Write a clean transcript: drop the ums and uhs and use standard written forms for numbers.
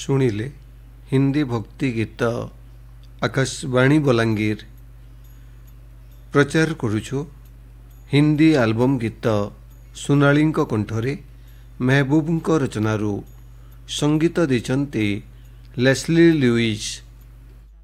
ଶୁଣିଲେ ହିନ୍ଦୀ ଭକ୍ତି ଗୀତ ଆକାଶବାଣୀ ବଲାଙ୍ଗୀର ପ୍ରଚାର କରୁଛୁ। ହିନ୍ଦୀ ଆଲବମ୍ ଗୀତ ସୁନାଳୀଙ୍କ କଣ୍ଠରେ ମେହବୁବଙ୍କ ରଚନାରୁ ସଙ୍ଗୀତ ଦେଇଛନ୍ତି ଲେସ୍ଲି ଲୁଇସ୍।